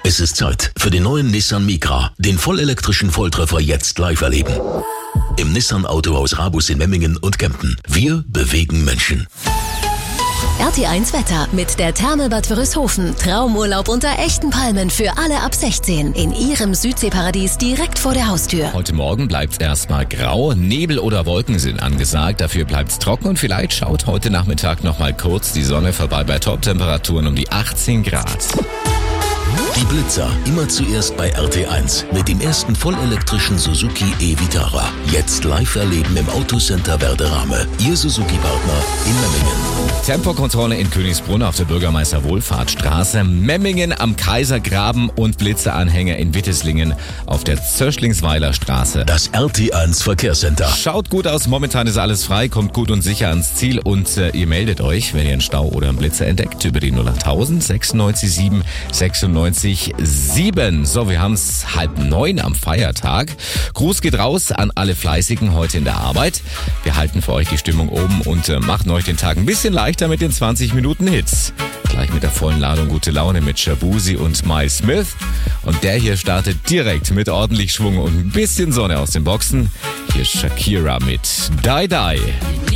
Es ist Zeit für den neuen Nissan Micra, den vollelektrischen Volltreffer jetzt live erleben. Im Nissan Autohaus Rabus in Memmingen und Kempten. Wir bewegen Menschen. RT1 Wetter mit der Therme Bad Wörishofen. Traumurlaub unter echten Palmen für alle ab 16. In Ihrem Südseeparadies direkt vor der Haustür. Heute Morgen bleibt's erstmal grau. Nebel oder Wolken sind angesagt. Dafür bleibt's trocken und vielleicht schaut heute Nachmittag nochmal kurz die Sonne vorbei bei Top-Temperaturen um die 18 Grad. Die Blitzer immer zuerst bei RT1 mit dem ersten vollelektrischen Suzuki e-Vitara. Jetzt live erleben im Autocenter Werderame. Ihr Suzuki-Partner in Memmingen. Tempokontrolle in Königsbrunn auf der Bürgermeister-Wohlfahrtstraße, Memmingen am Kaisergraben und Blitzeranhänger in Witteslingen auf der Zöschlingsweiler Straße. Das RT1 Verkehrscenter. Schaut gut aus, momentan ist alles frei, kommt gut und sicher ans Ziel und ihr meldet euch, wenn ihr einen Stau oder einen Blitzer entdeckt, über die 08000 96 7 96 7. So, wir haben es 8:30 am Feiertag. Gruß geht raus an alle Fleißigen heute in der Arbeit. Wir halten für euch die Stimmung oben und machen euch den Tag ein bisschen leichter mit den 20 Minuten Hits. Gleich mit der vollen Ladung gute Laune mit Shabuzi und My Smith. Und der hier startet direkt mit ordentlich Schwung und ein bisschen Sonne aus den Boxen. Hier ist Shakira mit Die Die.